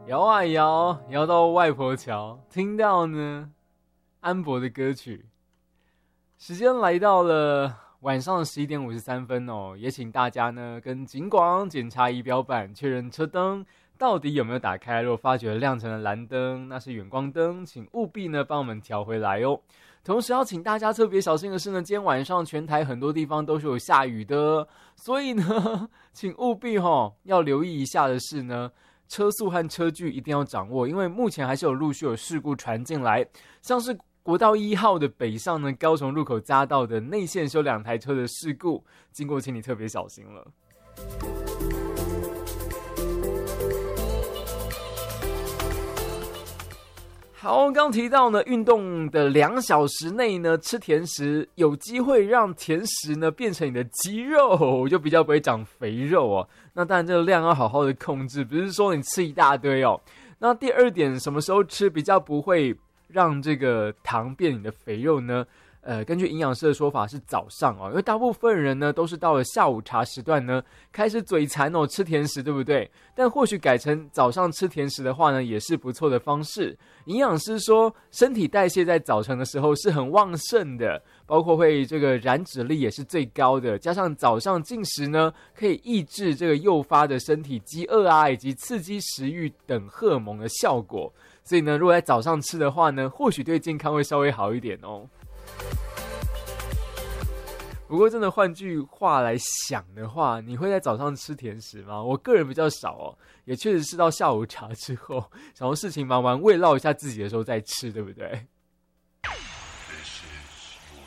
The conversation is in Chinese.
摇啊摇，摇到外婆桥，听到呢安博的歌曲。时间来到了晚上11:53哦，也请大家呢跟警广检查仪表板，确认车灯到底有没有打开。如果发觉亮成了蓝灯，那是远光灯，请务必呢帮我们调回来哦。同时要请大家特别小心的是呢，今天晚上全台很多地方都是有下雨的，所以呢，请务必要留意一下的是呢，车速和车距一定要掌握，因为目前还是有陆续有事故传进来，像是国道1号的北上呢，高雄入口匝道的内线修2台车的事故，经过请你特别小心了。好，刚提到呢，运动的2小时内呢，吃甜食有机会让甜食呢变成你的肌肉，就比较不会长肥肉哦。那当然这个量要好好的控制，不是说你吃一大堆哦。那第二点，什么时候吃比较不会让这个糖变你的肥肉呢？根据营养师的说法是早上哦，因为大部分人呢都是到了下午茶时段呢开始嘴馋哦，吃甜食，对不对？但或许改成早上吃甜食的话呢，也是不错的方式。营养师说，身体代谢在早晨的时候是很旺盛的，包括会这个燃脂力也是最高的，加上早上进食呢，可以抑制这个诱发的身体饥饿啊，以及刺激食欲等荷尔蒙的效果。所以呢，如果在早上吃的话呢，或许对健康会稍微好一点哦。不过真的换句话来想的话，你会在早上吃甜食吗？我个人比较少哦，也确实是到下午茶之后，想要事情忙完慰劳一下自己的时候再吃，对不对？